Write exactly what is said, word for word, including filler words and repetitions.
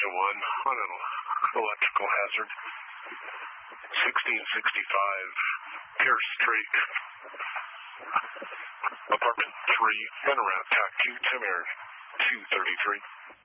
one on an electrical hazard. sixteen sixty-five Pierce Street. Apartment three, Runaround, T A C two, Tim Air two thirty-three.